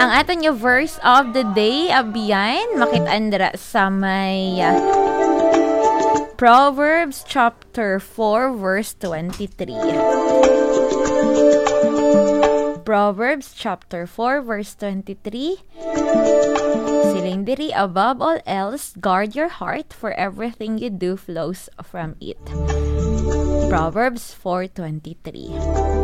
Ang aton nga verse of the day abiyan makit-an dira sa may Proverbs chapter 4 verse 23. Proverbs chapter 4 verse 23. Siling diri, above all else, guard your heart, for everything you do flows from it. Proverbs 4:23.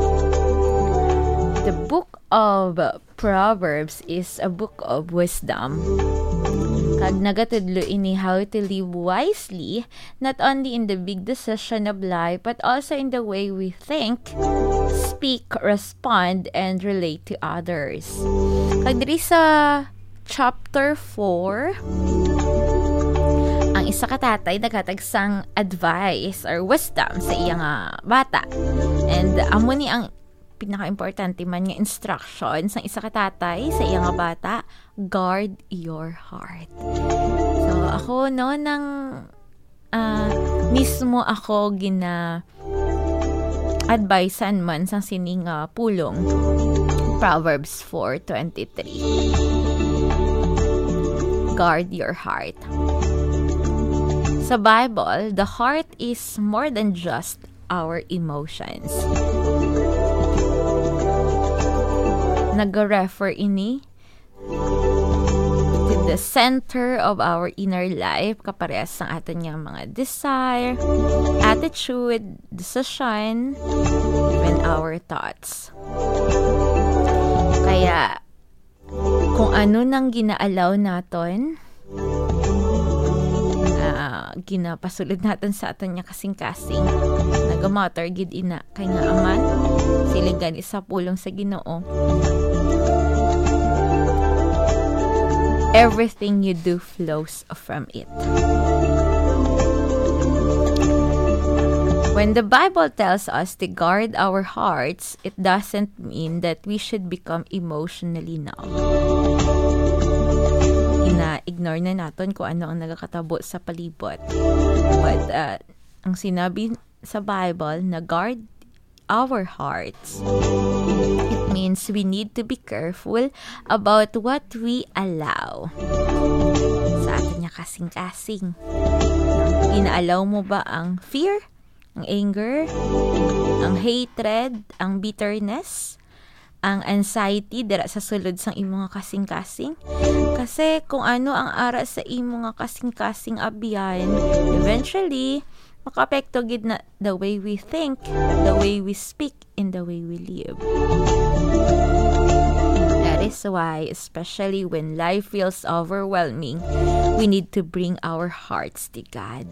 The book of Proverbs is a book of wisdom. Kag nagatudlo ini how to live wisely, not only in the big decision of life, but also in the way we think, speak, respond, and relate to others. Kag diri sa chapter 4, ang isa ka tatay nagatagsang advice or wisdom sa iyang bata. And amo ni ang pinaka-importante man nga instruction sa isa ka tatay sa iyang bata, guard your heart. So ako nang mismo ako advisean man sang sining pulong Proverbs 4:23. Guard your heart. Sa Bible, the heart is more than just our emotions. Nag-refer ini to the center of our inner life, kaparehas ng aton nga mga desire, attitude, decision, even our thoughts. Kaya kung ano nang ginaalaw naton, ginapasulod natin sa aton nga kasing-kasing, nagamatter gid ina kay nga aman siligan isa pulong sa Ginoo. Everything you do flows from it. When the Bible tells us to guard our hearts, it doesn't mean that we should become emotionally numb. Ina-ignore na natin kung ano ang nagakatabo sa palibot. But ang sinabi sa Bible na guard our hearts, it means we need to be careful about what we allow sa atin niya kasing-kasing. Inaalaw mo ba ang fear, ang anger, ang hatred, ang bitterness, ang anxiety dira sa sulod sang imo nga kasing-kasing? Kasi kung ano ang ara sa imo nga kasing-kasing abiyan, eventually makaapekto gid na the way we think, the way we speak, and the way we live. That is why, especially when life feels overwhelming, we need to bring our hearts to God.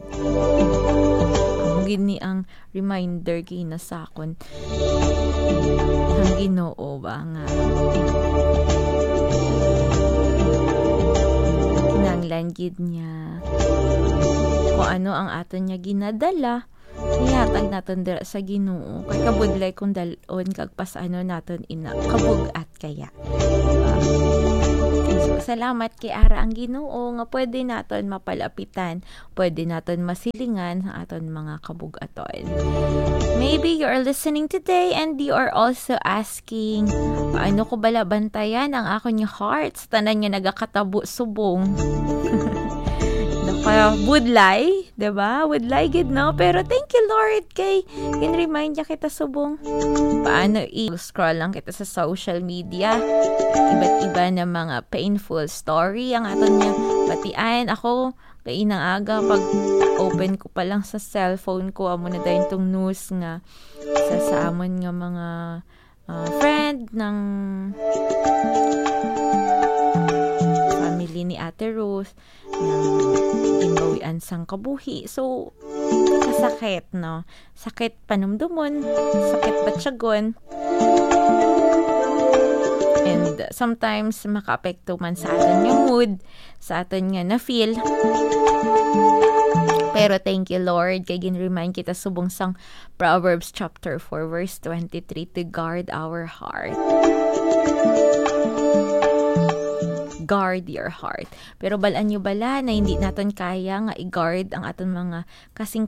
Gini ang reminder gina sa akon ang Ginoo ba nga kinanglan gid niya kung ano ang aton niya ginadala, ihatag naton dira sa Ginoo. Kay kabudlay kung dalon kag pasano naton ina kabugat kaya. So, salamat kay ara ang Ginoo nga pwede naton mapalapitan, pwede naton masilingan sa aton mga kabugaton. Maybe you are listening today and you are also asking, paano ko bala bantayan ang akon nga heart? Tanan nga nagakatabo subong. Kaya budlay, diba? Budlay gid no? Pero thank you Lord kay kin-remind niya kita subong. Paano i-scroll lang kita sa social media. Iba't iba na mga painful story ang aton niya batian. Ako, kay inang aga, pag open ko pa lang sa cellphone ko, amo na dahil itong news nga sa amon nga mga friend ng family ni Ate Rose inawian sang kabuhi. So, kasakit, no? Sakit panumdumon, sakit batsagon. And sometimes, maka-apekto man sa atin yung mood, sa atin nga na-feel. Pero thank you, Lord, kay gin-remind kita subong sang Proverbs chapter 4, verse 23, to guard our heart. Guard your heart. Pero balaan nyo bala na hindi natin kaya nga i-guard ang aton mga kasing